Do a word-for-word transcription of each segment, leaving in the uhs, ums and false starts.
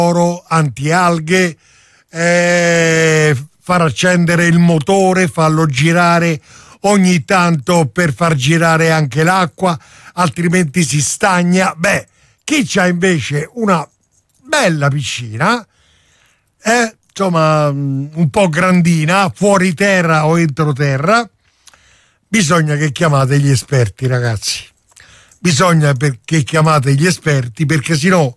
antialghe, eh, far accendere il motore, farlo girare ogni tanto per far girare anche l'acqua, altrimenti si stagna. Beh, chi c'ha invece una bella piscina, eh, insomma un po' grandina, fuori terra o entro terra, bisogna che chiamate gli esperti, ragazzi. Bisogna che chiamate gli esperti, perché sennò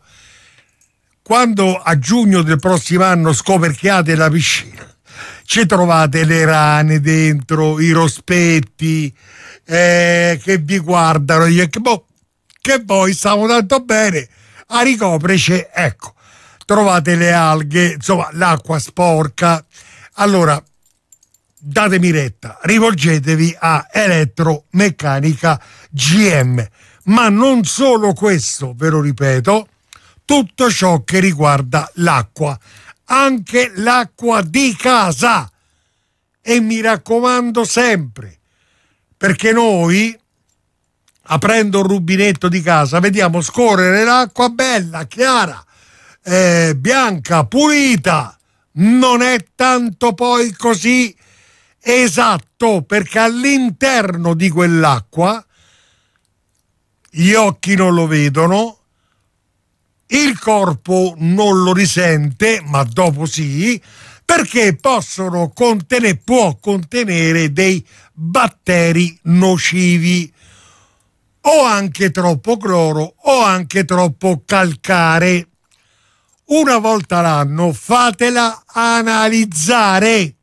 quando a giugno del prossimo anno scoperchiate la piscina, ci trovate le rane dentro, i rospetti, eh, che vi guardano, che, boh, che voi stiamo tanto bene, a ricoprece, ecco, trovate le alghe, insomma l'acqua sporca. Allora datemi retta, rivolgetevi a Elettromeccanica G M, ma non solo questo, ve lo ripeto, tutto ciò che riguarda l'acqua, anche l'acqua di casa. E mi raccomando sempre, perché noi, aprendo un rubinetto di casa, vediamo scorrere l'acqua bella, chiara, eh, bianca, pulita. Non è tanto poi così esatto, perché all'interno di quell'acqua gli occhi non lo vedono, il corpo non lo risente, ma dopo sì, perché possono contenere, può contenere dei batteri nocivi, o anche troppo cloro o anche troppo calcare. Una volta l'anno fatela analizzare,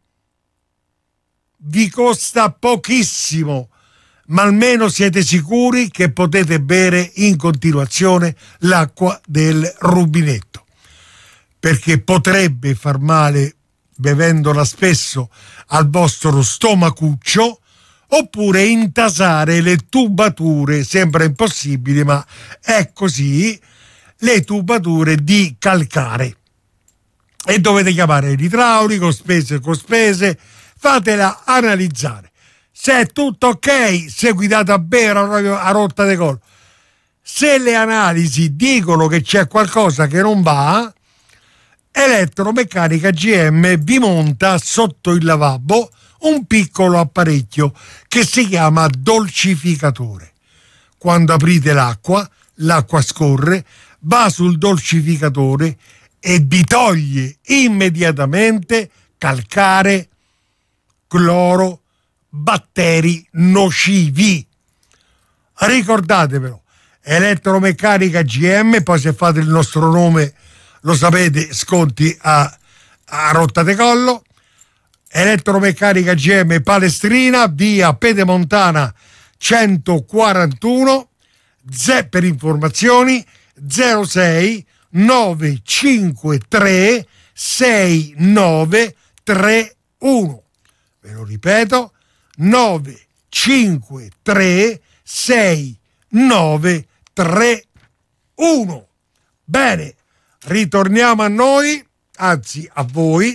vi costa pochissimo, ma almeno siete sicuri che potete bere in continuazione l'acqua del rubinetto, perché potrebbe far male bevendola spesso al vostro stomacuccio, oppure intasare le tubature, sembra impossibile ma è così, le tubature di calcare, e dovete chiamare l'idraulico, spese con spese, fatela analizzare. Se è tutto ok, seguitate a bere a rotta di collo. Se le analisi dicono che c'è qualcosa che non va, Elettromeccanica G M vi monta sotto il lavabo un piccolo apparecchio che si chiama dolcificatore. Quando aprite l'acqua, l'acqua scorre, va sul dolcificatore e vi toglie immediatamente calcare, cloro, batteri nocivi. Ricordatevelo, Elettromeccanica G M, poi se fate il nostro nome lo sapete, sconti a, a rotta di collo. Elettromeccanica G M Palestrina, via Pedemontana centoquarantuno, Z per informazioni zero sei nove cinque tre sei nove tre uno. Ve lo ripeto, nove cinque tre sei nove tre uno. Bene, ritorniamo a noi, anzi a voi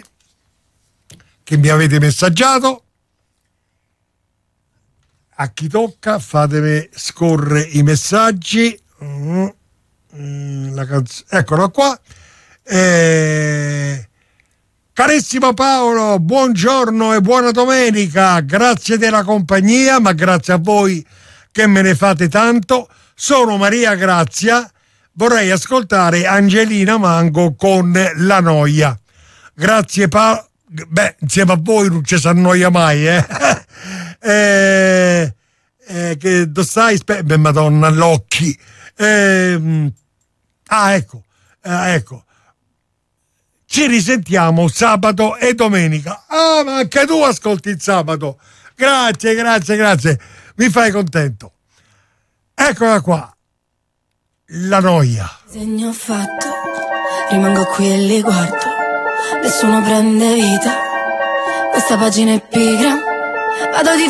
che mi avete messaggiato. A chi tocca, fatemi scorrere i messaggi. Mm, mm, la canz- Eccolo qua. Eh... Carissimo Paolo, buongiorno e buona domenica, grazie della compagnia, ma grazie a voi che me ne fate tanto. Sono Maria Grazia, vorrei ascoltare Angelina Mango con La Noia. Grazie Paolo, beh, insieme a voi non ci si annoia mai, eh? eh, eh che dove stai? Spe- beh, madonna, l'occhi. Eh, ah, ecco, eh, ecco. Ci risentiamo sabato e domenica. Ah, ma anche tu ascolti il sabato. Grazie, grazie, grazie. Mi fai contento. Eccola qua. La Noia. Segno fatto, rimango qui e li guardo. Nessuno prende vita. Questa pagina è pigra. Vado di